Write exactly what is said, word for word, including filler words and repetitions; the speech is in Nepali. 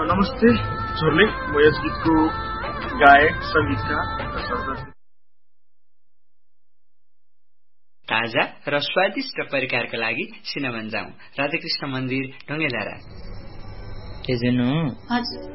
नमस्ते हजुरले, म यस गीतको गायक सङ्गीतकार ताजा र स्वादिष्ट परिकारका लागि सिनेमा जाउँ। राधाकृष्ण मन्दिर ढुङ्गेधारा। हजुर